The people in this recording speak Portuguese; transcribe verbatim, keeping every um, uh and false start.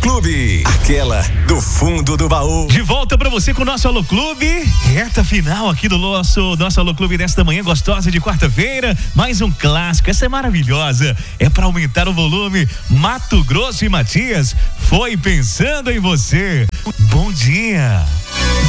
Clube, aquela do fundo do baú. De volta pra você com o nosso Alô Clube, reta final aqui do nosso, nosso Alô Clube desta manhã gostosa de quarta-feira, mais um clássico, essa é maravilhosa, é pra aumentar o volume, Mato Grosso e Matias, foi pensando em você. Bom dia.